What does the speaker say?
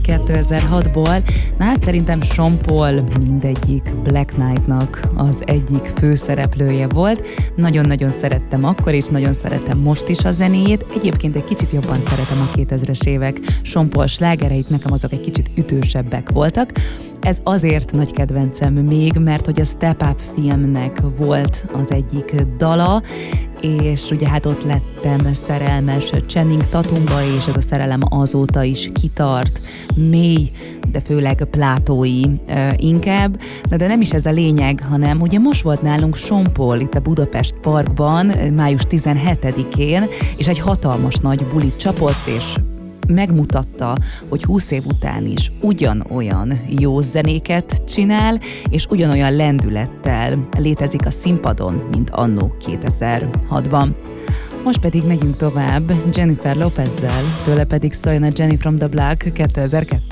2006-ból. Na hát szerintem Sean Paul mindegyik Black Knight-nak az egyik főszereplője volt. Nagyon-nagyon szerettem akkor, és nagyon szeretem most is a zenéjét. Egyébként egy kicsit jobban szeretem a 2000-es évek Sean Paul slágereit, nekem azok egy kicsit ütősebbek voltak. Ez azért nagy kedvencem még, mert hogy a Step Up filmnek volt az egyik dala, és ugye hát ott lettem szerelmes Channing Tatumba, és ez a szerelem azóta is kitart, mély, de főleg plátói inkább, de nem is ez a lényeg, hanem ugye most volt nálunk Sean Paul itt a Budapest Parkban május 17-én, és egy hatalmas nagy bulit csapott, és megmutatta, hogy 20 év után is ugyanolyan jó zenéket csinál, és ugyanolyan lendülettel létezik a színpadon, mint annó 2006-ban. Most pedig megyünk tovább Jennifer Lopezzel, tőle pedig szóljon a Jenny from the Block 2002.